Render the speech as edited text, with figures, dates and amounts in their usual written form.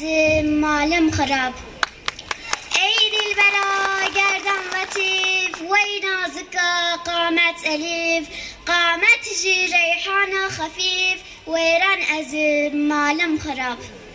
مالم خراب. ای دلبرا گردن لطیف وی نازک قامت الیف، قامت جی ریحان خفیف ویران از مالم خراب.